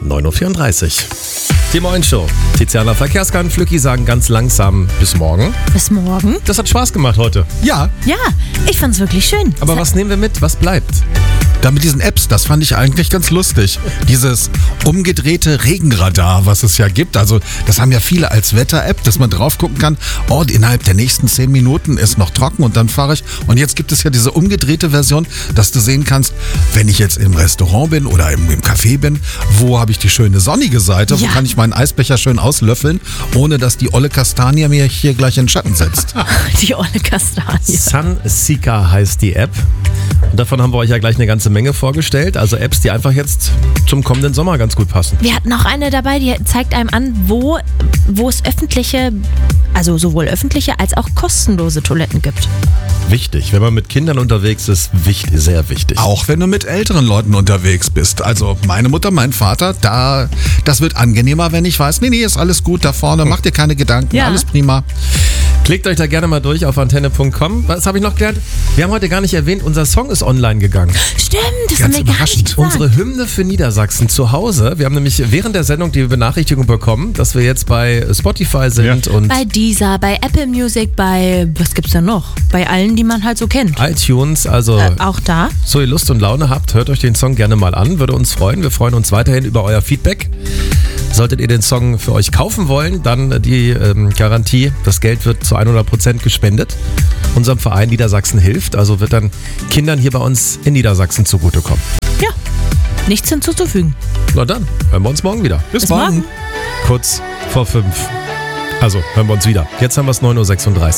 9.34 Uhr. Die Moin-Show. Tiziana Verkehrskan, Flücki sagen ganz langsam bis morgen. Bis morgen? Das hat Spaß gemacht heute. Ja, Ja, ich fand's wirklich schön. Aber was nehmen wir mit? Was bleibt? da mit diesen Apps, das fand ich eigentlich ganz lustig. Dieses umgedrehte Regenradar, was es ja gibt. Also das haben ja viele als Wetter-App, dass man drauf gucken kann, oh, innerhalb der nächsten 10 Minuten ist noch trocken und dann fahre ich. Und jetzt gibt es ja diese umgedrehte Version, dass du sehen kannst, wenn ich jetzt im Restaurant bin oder im Café bin, wo habe ich die schöne sonnige Seite, wo Ja. kann ich meinen Eisbecher schön auslöffeln, ohne dass die olle Kastanie mir hier gleich in den Schatten setzt. Die olle Kastanie. Sunseeker heißt die App. Und davon haben wir euch ja gleich eine ganze Menge vorgestellt. Also Apps, die einfach jetzt zum kommenden Sommer ganz gut passen. Wir hatten auch eine dabei, die zeigt einem an, wo es öffentliche, also sowohl öffentliche als auch kostenlose Toiletten gibt. Wichtig, wenn man mit Kindern unterwegs ist, sehr wichtig. Auch wenn du mit älteren Leuten unterwegs bist. Also meine Mutter, mein Vater, das wird angenehmer, wenn ich weiß, nee, ist alles gut da vorne, mach dir keine Gedanken, Ja. alles prima. Klickt euch da gerne mal durch auf antenne.com. Was habe ich noch gelernt? Wir haben heute gar nicht erwähnt, unser Song ist online gegangen. Stimmt, das Ganz haben wir gar überraschend. nicht gesagt. Unsere Hymne für Niedersachsen zu Hause. Wir haben nämlich während der Sendung die Benachrichtigung bekommen, dass wir jetzt bei Spotify sind und Bei Deezer, bei Apple Music, bei, was gibt's da noch? Bei allen, die man halt so kennt. iTunes. Also, Auch da. so ihr Lust und Laune habt, hört euch den Song gerne mal an. Würde uns freuen. Wir freuen uns weiterhin über euer Feedback. Solltet ihr den Song für euch kaufen wollen, dann die Garantie, das Geld wird zu 100% gespendet. Unserem Verein Niedersachsen hilft, also wird dann Kindern hier bei uns in Niedersachsen zugutekommen. Ja, nichts hinzuzufügen. Na dann, hören wir uns morgen wieder. Bis morgen. Kurz vor 5. Also, hören wir uns wieder. Jetzt haben wir es 9.36 Uhr.